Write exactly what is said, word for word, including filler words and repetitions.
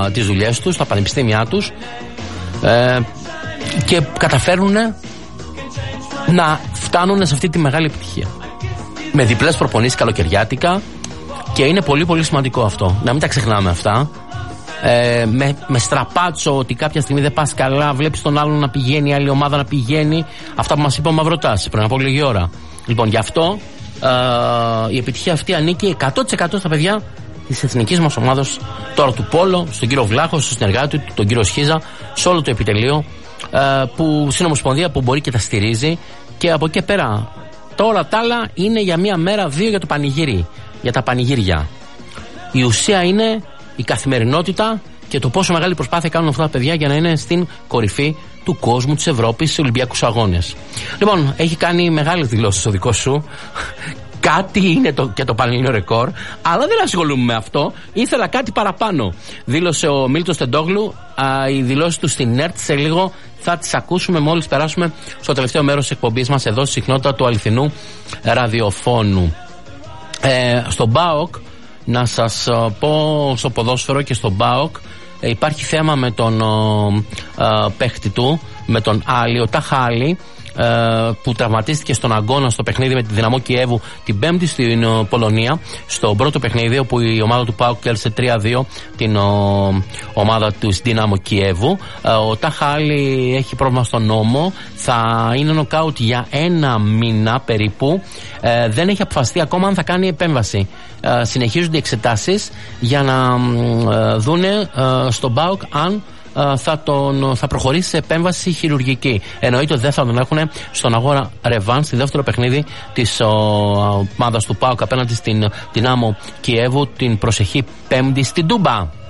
τις δουλειές τους, στα πανεπιστήμια τους ε, και καταφέρουν να φτάνουν σε αυτή τη μεγάλη επιτυχία. Με διπλές προπονήσεις καλοκαιριάτικα και είναι πολύ πολύ σημαντικό αυτό. Να μην τα ξεχνάμε αυτά. Ε, με, με στραπάτσο ότι κάποια στιγμή δεν πας καλά, βλέπεις τον άλλον να πηγαίνει, η άλλη ομάδα να πηγαίνει. Αυτά που μας είπε ο Μαυροτάς πριν από λίγη ώρα. Λοιπόν, γι' αυτό ε, η επιτυχία αυτή ανήκει εκατό τοις εκατό στα παιδιά της εθνικής μας ομάδας τώρα του Πόλο, στον κύριο Βλάχο, στον συνεργάτη του, τον κύριο Σχίζα, σε όλο το επιτελείο ε, που συνομοσπονδία που μπορεί και τα στηρίζει. Και από εκεί πέρα τώρα τα άλλα είναι για μία μέρα, δύο για το πανηγύρι, για τα πανηγύρια. Η ουσία είναι η καθημερινότητα και το πόσο μεγάλη προσπάθεια κάνουν αυτά τα παιδιά για να είναι στην κορυφή του κόσμου, της Ευρώπης, στους Ολυμπιακούς Αγώνες. Λοιπόν, έχει κάνει μεγάλες δηλώσεις ο δικός σου. Κάτι είναι το, και το πανελλήνιο ρεκόρ, αλλά δεν ασχολούμαι με αυτό. Ήθελα κάτι παραπάνω. Δήλωσε ο Μίλτος Τεντόγλου, α, οι δηλώσεις του στην ΕΡΤ σε λίγο θα τις ακούσουμε μόλις περάσουμε στο τελευταίο μέρος της εκπομπής μας εδώ στη συχνότητα του αληθινού ραδιοφώνου. Ε, στον ΠΑΟΚ, να σας πω, στο ποδόσφαιρο και στον ΠΑΟΚ ε, υπάρχει θέμα με τον ε, ε, παίχτη του, με τον Άλλη, ο Ταχάλη, που τραυματίστηκε στον αγώνα στο παιχνίδι με τη Δυναμό Κιέβου την Πέμπτη στην uh, Πολωνία, στο πρώτο παιχνίδι όπου η ομάδα του ΠΑΟΚ κέρδισε τρία δύο την uh, ομάδα του Δυναμό Κιέβου. Uh, ο Ταχάλη έχει πρόβλημα στον νόμο, θα είναι νοκάουτ για ένα μήνα περίπου. Uh, δεν έχει αποφασιστεί ακόμα αν θα κάνει επέμβαση. Uh, συνεχίζονται οι εξετάσεις για να uh, δούνε uh, στον ΠΑΟΚ αν Θα, τον, θα προχωρήσει σε επέμβαση χειρουργική. Εννοείται ότι δεν θα τον έχουν στον αγώνα ρεβάν, στη δεύτερο παιχνίδι της ομάδας του ΠΑΟΚ απέναντι στην Δυνάμο Κιέβου την προσεχή Πέμπτη στην Τούμπα.